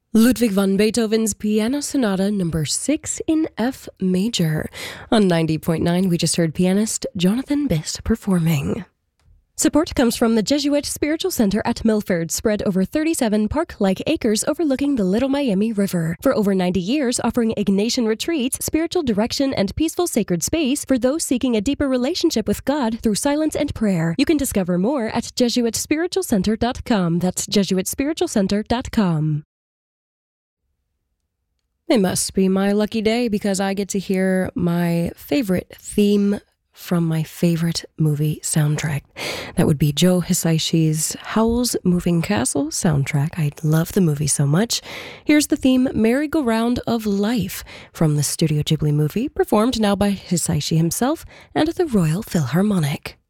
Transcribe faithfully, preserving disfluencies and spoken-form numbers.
Ludwig van Beethoven's Piano Sonata number six in F major. On ninety point nine, we just heard pianist Jonathan Biss performing. Support comes from the Jesuit Spiritual Center at Milford, spread over thirty-seven park-like acres overlooking the Little Miami River. For over ninety years, offering Ignatian retreats, spiritual direction, and peaceful sacred space for those seeking a deeper relationship with God through silence and prayer. You can discover more at jesuit spiritual center dot com. That's jesuit spiritual center dot com. It must be my lucky day because I get to hear my favorite theme from my favorite movie soundtrack. That would be Joe Hisaishi's Howl's Moving Castle soundtrack. I love the movie so much. Here's the theme, Merry-Go-Round of Life, from the Studio Ghibli movie, performed now by Hisaishi himself and the Royal Philharmonic.